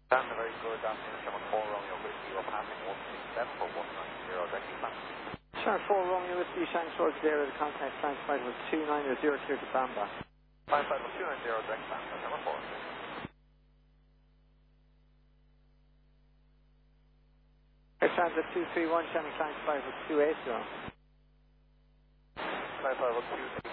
Stand very good, Channel 4 Romeo Whiskey, we're passing 167 for 190, directly back. Channel 4 Romeo Whiskey, Shanks Road 0, the contact flight was 290 clear to Bamba. Flight was 290, direct Bamba, Channel 4. Air Transit 231, Shannon Clank flight was 280. Flight was 2